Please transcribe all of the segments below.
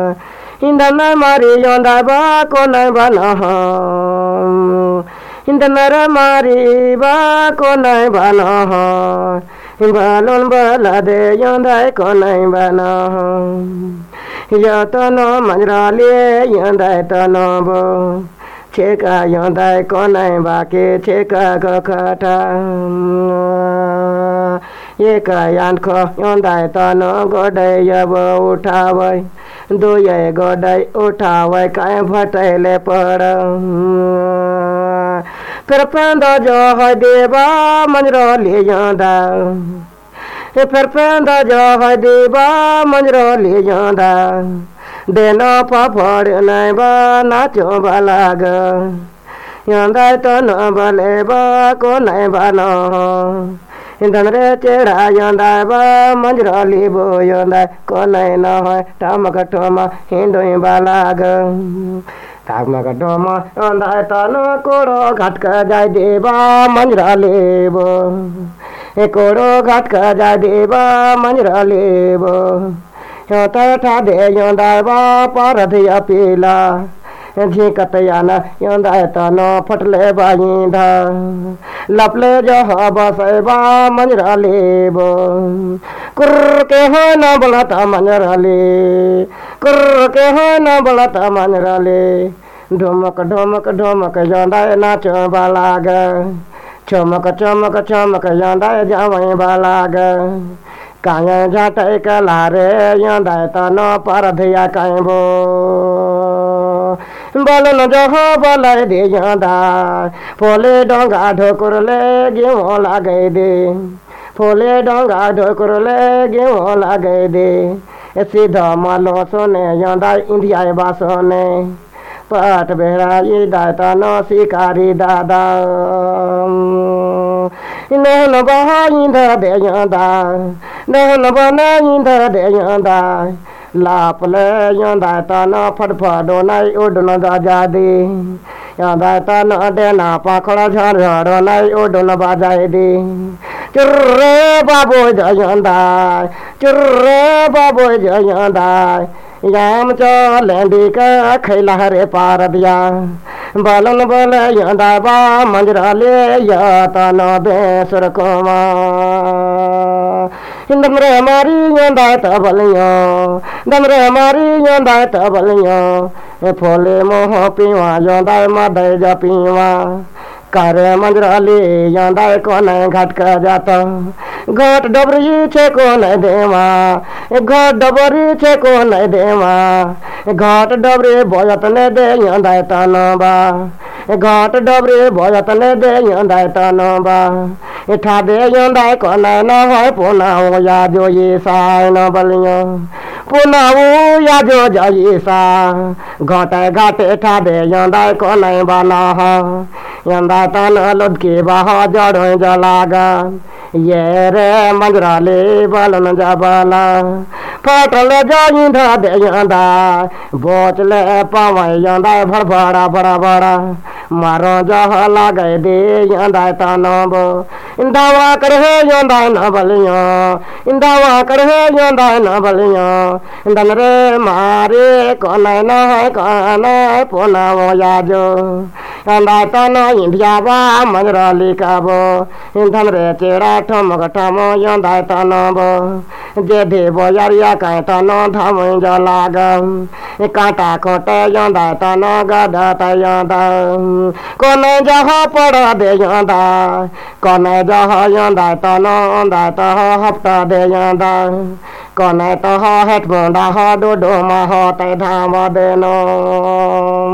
Indana mari yonda ba konai bana Indana mari ba konai bana Balon balade yonda konai bana Yatano manrale yonda tano bo Cheka yonda konai ba ke cheka kakata Yeka yanko yonda tano godai yabo utawai Do ye godai utawai kai bhatele pada Perpanda jo hai deva manjro le yanda Perpanda jo hai deva manjro le yanda Dena pa phad nai ba na cho balaga Yanda to no bale ba ko nai ba no Indamre chera yanda ba manjra libo yanda konai na hai tamakatoma hindoi balaga tamakatoma yanda tano koro ghatka jai deva manjra libo koro ghatka jai deva manjra libo yata tha de yanda ba paradhiya pila Jikatayana yanda tano phatle ba yinda Laple jaha basai ba manjra lebo Kur ke ho na balata manjra le Kur ke ho na balata manjra le Dhomak dhomak dhomak yanda nacho balaga Chomak chomak chomak yanda jamai balaga Kaya jata kalare yanda tano paradhiya kaimbo Balon jaha balai de yanda Pole donga dhokurle gimo lagai de Pole donga dhokurle gimo lagai de Sidha malo sone yanda India basone Pat bera yida tano sikari dada Nehna baha yinda de yanda Nehna bana yinda de yanda Laple yanda tano padpado nai udno dajadi Yanda tano dena pakhala jharo nai udno bajadi Churre babu jayanda Churre babu jayanda Yam cho lendi ka khaila hare par diya Balon bale yanda ba manjra le ya tano besur koma Damre mari yanda tabaliyo Damre mari yanda tabaliyo Phole moho piwa yanda madai ja piwa Kare manjra le yanda konai ghatka jata Ghat dobri che konai dema Ghat dobri che konai dema Ghat dobri boyat ne de yanda tanaba Ghat dobri boyat ne de yanda tanaba Tha de yanda konai na hoi puna ho ya jo ye sai na baliyo Puna ho ya jo ja ye sa Ghat ghat tha de yanda konai bana ha Yanda tano lodki baha jaro jalaga Yere manjra le balon jabala Patale jayinda de yanda Bochle pawai yanda bhar bhara bhara bhara Maro jaha lagai de yanda tano bo Indawa karhe yanda na baliyo Indawa karhe yanda na baliyo Danre mare konai na hai konai puna wo yajo Yanda tano India ba manjra likabo Indamre chera thamak thamo yanda tano bo Jedhe bo yariya kai tano thamo jalaga Kata kote yanda tano gada ta yanda Kone jaha pada de yanda Kone jaha yanda tano onda taha hapta de yanda Kone taha het bunda ha dodo ma ha te dhama de no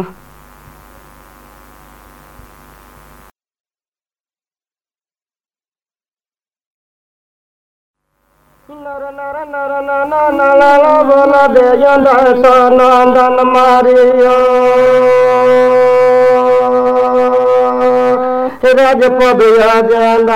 Nara nara nara nara nara bola de yanda sanandan mariyo Raj pad ya janda